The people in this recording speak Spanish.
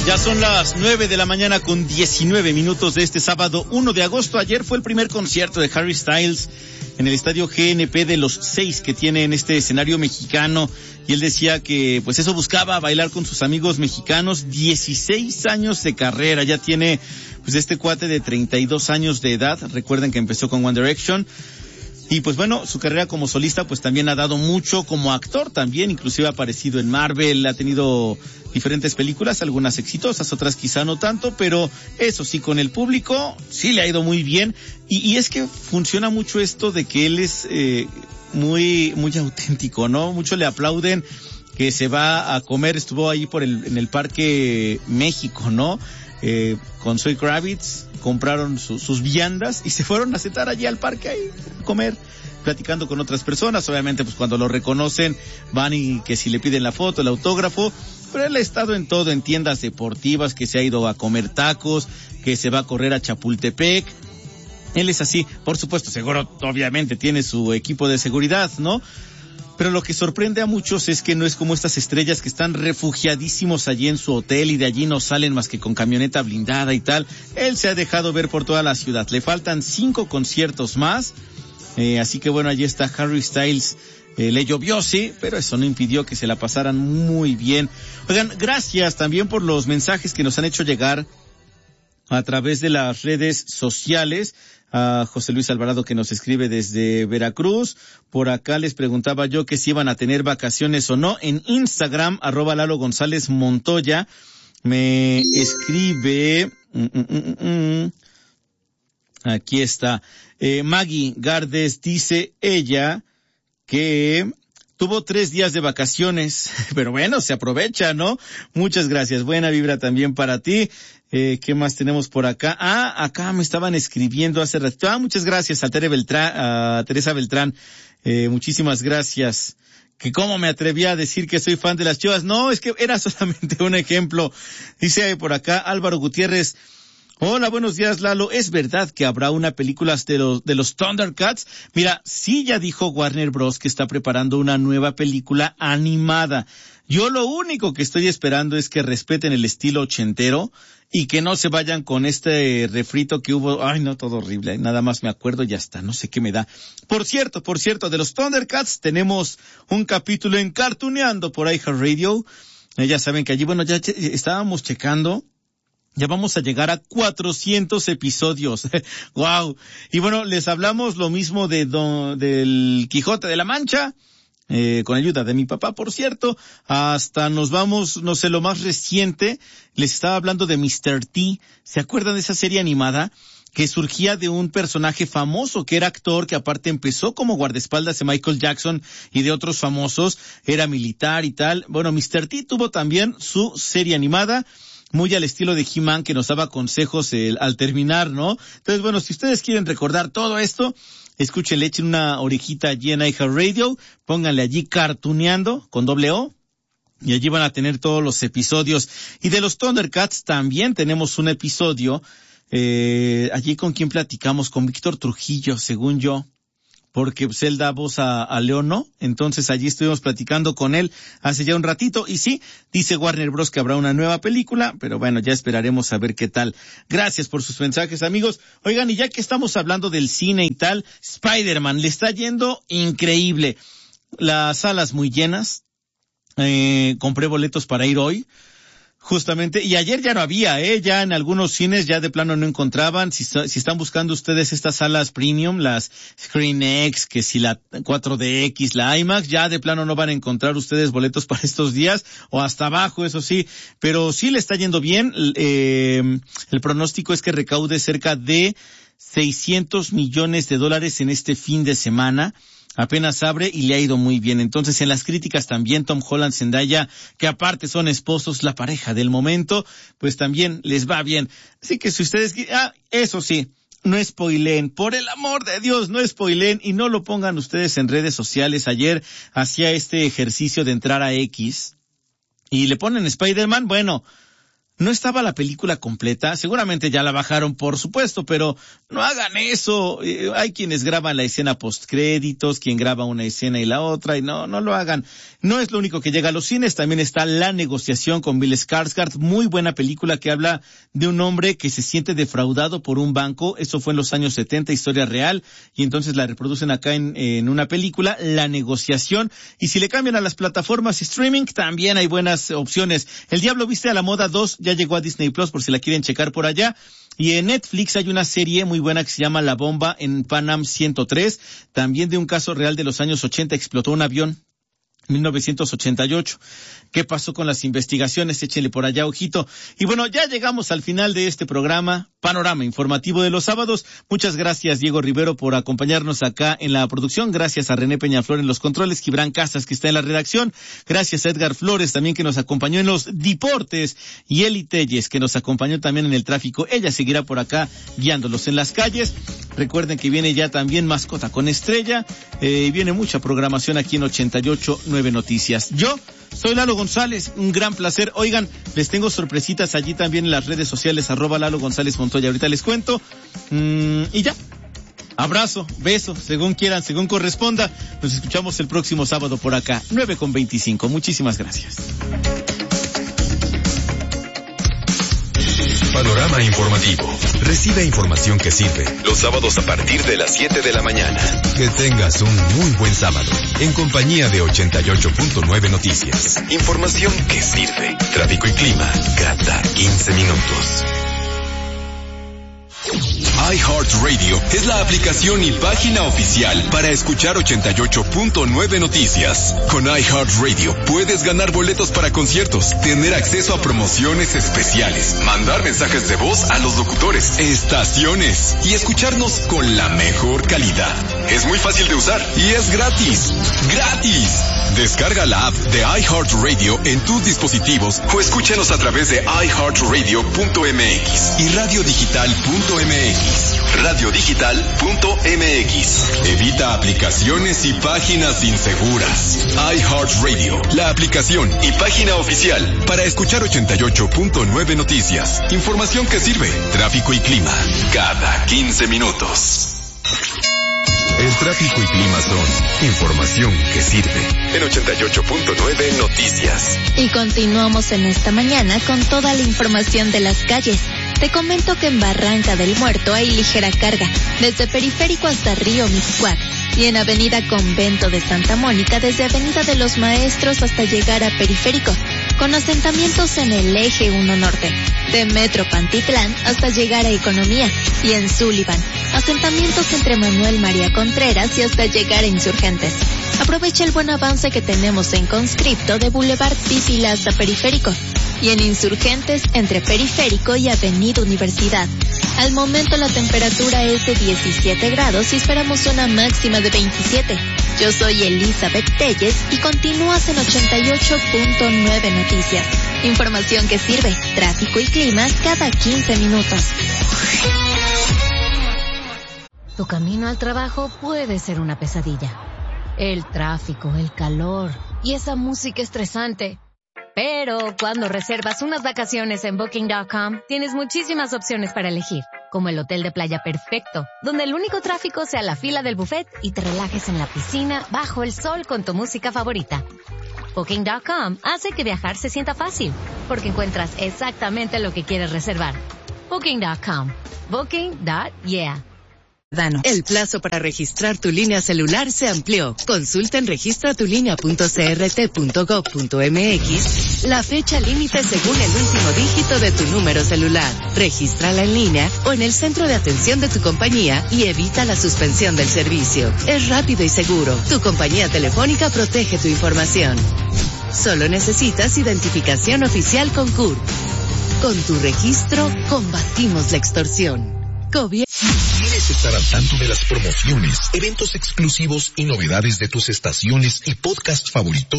Ya son las 9 de la mañana con 19 minutos de este sábado 1 de agosto. Ayer fue el primer concierto de Harry Styles en el estadio GNP, de los 6 que tiene en este escenario mexicano. Y él decía que pues eso buscaba, bailar con sus amigos mexicanos. 16 años de carrera ya tiene pues este cuate de 32 años de edad. Recuerden que empezó con One Direction. Y pues bueno, su carrera como solista pues también ha dado mucho, como actor también, inclusive ha aparecido en Marvel, ha tenido diferentes películas, algunas exitosas, otras quizá no tanto, pero eso sí, con el público sí le ha ido muy bien. Y es que funciona mucho esto de que él es muy auténtico, ¿no? Mucho le aplauden que se va a comer, estuvo ahí en el Parque México, ¿no? Con Zoe Kravitz, compraron sus viandas y se fueron a sentar allí al parque ahí a comer, platicando con otras personas. Obviamente pues cuando lo reconocen van y que si le piden la foto, el autógrafo, pero él ha estado en todo, en tiendas deportivas, que se ha ido a comer tacos, que se va a correr a Chapultepec. Él es así, por supuesto, seguro, obviamente tiene su equipo de seguridad, ¿no? Pero lo que sorprende a muchos es que no es como estas estrellas que están refugiadísimos allí en su hotel y de allí no salen más que con camioneta blindada y tal. Él se ha dejado ver por toda la ciudad. Le faltan 5 conciertos más. Así que bueno, allí está Harry Styles. Le llovió, sí, pero eso no impidió que se la pasaran muy bien. Oigan, gracias también por los mensajes que nos han hecho llegar a través de las redes sociales. A José Luis Alvarado, que nos escribe desde Veracruz. Por acá les preguntaba yo que si iban a tener vacaciones o no. En Instagram, @Lalo González Montoya, me escribe, aquí está, Maggie Gardes, dice ella que tuvo 3 días de vacaciones, pero bueno, se aprovecha, ¿no? Muchas gracias, buena vibra también para ti. ¿Qué más tenemos por acá? Acá me estaban escribiendo hace rato. Muchas gracias a Teresa Beltrán. Muchísimas gracias. Que cómo me atreví a decir que soy fan de las Chivas. No, es que era solamente un ejemplo. Dice por acá Álvaro Gutiérrez. Hola, buenos días, Lalo. ¿Es verdad que habrá una película de los Thundercats? Mira, sí, ya dijo Warner Bros. Que está preparando una nueva película animada. Yo lo único que estoy esperando es que respeten el estilo ochentero y que no se vayan con este refrito que hubo. Ay, no, todo horrible. Nada más me acuerdo y ya está. No sé qué me da. Por cierto, de los Thundercats tenemos un capítulo en Cartooneando por iHeartRadio. Ya saben que allí, bueno, ya estábamos checando. Ya vamos a llegar a 400 episodios. Wow. Y bueno, les hablamos lo mismo del Quijote de la Mancha, con ayuda de mi papá, por cierto. Hasta nos vamos, no sé, lo más reciente, les estaba hablando de Mr. T. ¿Se acuerdan de esa serie animada? Que surgía de un personaje famoso que era actor, que aparte empezó como guardaespaldas de Michael Jackson y de otros famosos, era militar y tal. Bueno, Mr. T tuvo también su serie animada, muy al estilo de He-Man, que nos daba consejos al terminar, ¿no? Entonces, bueno, si ustedes quieren recordar todo esto, escúchenle, echen una orejita allí en iHeartRadio, pónganle allí Cartooneando, con O, y allí van a tener todos los episodios. Y de los Thundercats también tenemos un episodio, allí con quien platicamos, con Víctor Trujillo, según yo, porque pues él da voz a León, ¿no? Entonces allí estuvimos platicando con él hace ya un ratito, y sí, dice Warner Bros. Que habrá una nueva película, pero bueno, ya esperaremos a ver qué tal. Gracias por sus mensajes, amigos. Oigan, y ya que estamos hablando del cine y tal, Spider-Man le está yendo increíble. Las salas muy llenas, compré boletos para ir hoy, justamente, y ayer ya no había, ya en algunos cines ya de plano no encontraban. Si están buscando ustedes estas salas premium, las ScreenX, que si la 4DX, la IMAX, ya de plano no van a encontrar ustedes boletos para estos días, o hasta abajo, eso sí, pero sí le está yendo bien. El pronóstico es que recaude cerca de $600 millones en este fin de semana. Apenas abre y le ha ido muy bien. Entonces, en las críticas también Tom Holland, Zendaya, que aparte son esposos, la pareja del momento, pues también les va bien. Así que si ustedes, eso sí, no spoileen, por el amor de Dios, no spoileen y no lo pongan ustedes en redes sociales. Ayer hacía este ejercicio de entrar a X y le ponen Spider-Man, bueno, no estaba la película completa, seguramente ya la bajaron, por supuesto, pero no hagan eso. Hay quienes graban la escena postcréditos, quien graba una escena y la otra, y no lo hagan. No es lo único que llega a los cines, también está La negociación con Bill Skarsgård, muy buena película que habla de un hombre que se siente defraudado por un banco. Eso fue en los años 70, historia real, y entonces la reproducen acá en una película, La negociación. Y si le cambian a las plataformas streaming, también hay buenas opciones. El Diablo viste a la moda 2 ya llegó a Disney Plus por si la quieren checar por allá. Y en Netflix hay una serie muy buena que se llama La bomba en Pan Am 103, también de un caso real de los años 80, explotó un avión. 1988. ¿Qué pasó con las investigaciones? Échenle por allá ojito. Y bueno, ya llegamos al final de este programa, Panorama Informativo de los sábados. Muchas gracias, Diego Rivero, por acompañarnos acá en la producción. Gracias a René Peñaflor en los controles, Gibran Casas, que está en la redacción. Gracias a Edgar Flores, también, que nos acompañó en los deportes. Y Eli Telles, que nos acompañó también en el tráfico. Ella seguirá por acá guiándolos en las calles. Recuerden que viene ya también Mascota con Estrella. Viene mucha programación aquí en 88.9 Noticias. Yo soy Lalo González, un gran placer. Oigan, les tengo sorpresitas allí también en las redes sociales, @Lalo González Montoya. Ahorita les cuento. Y ya. Abrazo, beso, según quieran, según corresponda. Nos escuchamos el próximo sábado por acá, 9:25. Muchísimas gracias. Panorama Informativo. Recibe información que sirve. Los sábados a partir de las 7 de la mañana. Que tengas un muy buen sábado. En compañía de 88.9 Noticias. Información que sirve. Tráfico y clima cada 15 minutos. iHeartRadio es la aplicación y página oficial para escuchar 88.9 Noticias. Con iHeartRadio puedes ganar boletos para conciertos, tener acceso a promociones especiales, mandar mensajes de voz a los locutores, estaciones y escucharnos con la mejor calidad. Es muy fácil de usar y es gratis. ¡Gratis! Descarga la app de iHeartRadio en tus dispositivos o escúchanos a través de iHeartRadio.mx y radiodigital.mx. Radiodigital.mx. Evita aplicaciones y páginas inseguras. iHeartRadio, la aplicación y página oficial para escuchar 88.9 Noticias. Información que sirve. Tráfico y clima cada 15 minutos. El tráfico y clima son información que sirve. En 88.9 Noticias. Y continuamos en esta mañana con toda la información de las calles. Te comento que en Barranca del Muerto hay ligera carga, desde Periférico hasta Río Mixcoac, y en Avenida Convento de Santa Mónica, desde Avenida de los Maestros hasta llegar a Periférico, con asentamientos en el Eje 1 Norte, de Metro Pantitlán hasta llegar a Economía, y en Sullivan, asentamientos entre Manuel María Contreras y hasta llegar a Insurgentes. Aprovecha el buen avance que tenemos en Conscripto de Boulevard Pípila hasta Periférico, y en Insurgentes entre Periférico y Avenida Universidad. Al momento la temperatura es de 17 grados y esperamos una máxima de 27. Yo soy Elizabeth Telles y continúas en 88.9 Noticias. Información que sirve, tráfico y clima cada 15 minutos. Tu camino al trabajo puede ser una pesadilla. El tráfico, el calor y esa música estresante. Pero cuando reservas unas vacaciones en Booking.com, tienes muchísimas opciones para elegir, como el hotel de playa perfecto, donde el único tráfico sea la fila del buffet y te relajes en la piscina bajo el sol con tu música favorita. Booking.com hace que viajar se sienta fácil, porque encuentras exactamente lo que quieres reservar. Booking.com. Booking.yeah. El plazo para registrar tu línea celular se amplió. Consulta en registratulínea.crt.gov.mx la fecha límite según el último dígito de tu número celular. Regístrala en línea o en el centro de atención de tu compañía y evita la suspensión del servicio. Es rápido y seguro. Tu compañía telefónica protege tu información. Solo necesitas identificación oficial con CURP. Con tu registro, combatimos la extorsión. ¿Quieres estar al tanto de las promociones, eventos exclusivos y novedades de tus estaciones y podcast favoritos?